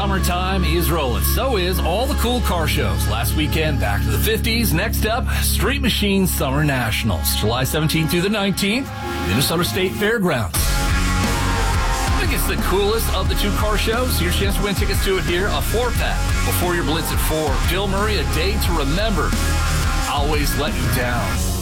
Summertime is rolling. So is all the cool car shows. Last weekend, back to the 50s. Next up, Street Machine Summer Nationals. July 17th through the 19th, Minnesota State Fairgrounds. I think it's the coolest of the two car shows. Your chance to win tickets to it here. A 4-pack before your Blitz at 4. Bill Murray, A Day to Remember. Always Let You Down.